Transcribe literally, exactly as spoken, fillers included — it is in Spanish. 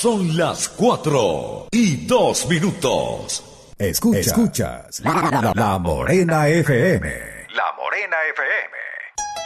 Son las cuatro y dos minutos. Escuchas, Escuchas la, la, la Morena F M. La Morena F M.